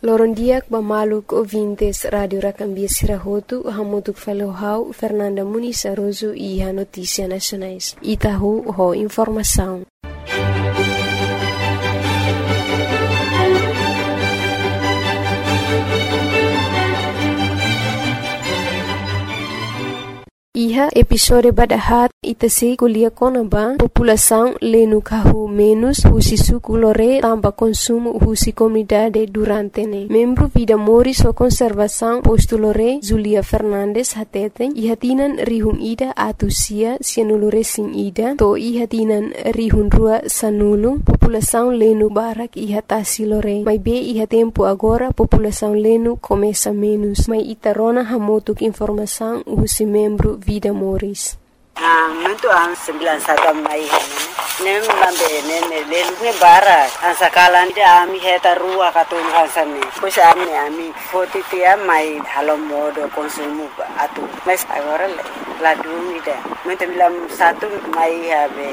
Lorondiak Bamaluk ouvintes Radio Racambia Sirahotu, Hamutuk Falohau, Fernanda Muniz Aroso e a Notícia Nacionais. Itahu ho informação. Iha episode badahat itasi kuliah konaba população lenu kahu menos husi suku lore tamba consumo husi comunidade durante ne. Membro Vida Moris o conservação posto lore Zulia Fernandes hateten ihatinan rihun ida atusia sianulure sin ida to ihatinan rihun rua sanulu população lenu barak ihatasi lore. Mai be iha tempo agora população lenu começa menos. Mai itarona hamotuk informação husi membro Vida Moris. Muito ang 91 mai nem lambe nem lelune bara ang sakalan dia ami heta rua katun hansane pois ami fotitia mai halomodo konsumo atu mas agora la dúvida muito bilam satu mai habe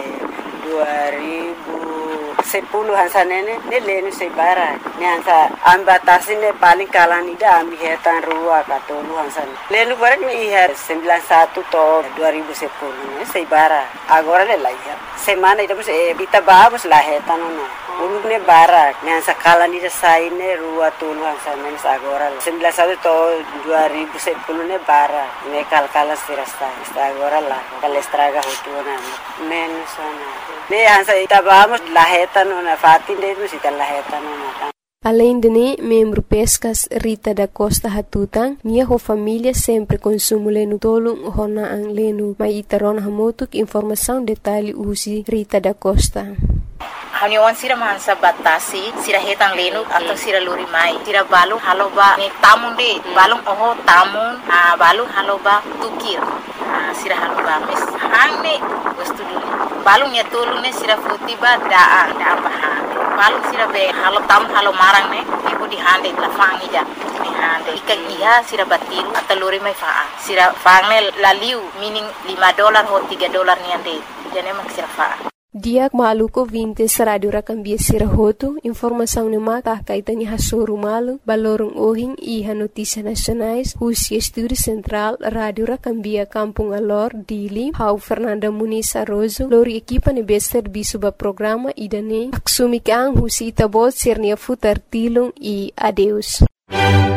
2010 hansanene ne lenu se bara ne hansa ambatasine paling kalan ida ami hetan rua katun hansane lenu bara ni ihar 91 to 2010 ne se bara agora le laia semana ida kita vamos la hetan no ulune bara ne hansa kalan ida saine rua tulu hansane agora 91 to 2010 ne bara ne kalkala sirasta agora la kalestraga hutuna menos ne hansa ita vamos la hetan na fatin de musita la hetan na. Além de ne, membro Pescas Rita da Costa Hatutang, minha família sempre consumo lenu tolong hona ang lenu. Mai itaron hamotuk informação detalhe usi Rita da Costa. Haniwan sira mansa batasi sira hetang lenu atau sira luri mai sira balu haloba ni tamun de balung oho tamun balu haloba tukir sira haloba mes hangne wastu dulu balung ya tolu ne sira futiba da baha balung sira be halo tam halo marang ne ibu di hande la fangi ja ni hande ikan iha sira batiru atau luri mai faa sira fangne la liu meaning $5 ho $3 ni ande jane mak sira faa. Diak maluko 20 Radio Racambia Sirahotu, informação ne mata kaitani hasoru malu, balorong ohing iha Notícia Nacionais, Husi Estúdio Central, Radio Racambia Kampung Alor, Dili, Hau Fernanda Muniz Aroso, lori equipa ne bester bisuba programa idane, aksumikang husi itabot sirnia futar tilung e adeus.